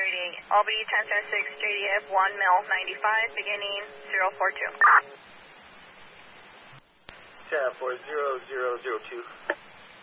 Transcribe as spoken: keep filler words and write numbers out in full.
reading Albany ten six J D F one mil ninety-five, beginning zero four two. ten for zero zero zero two.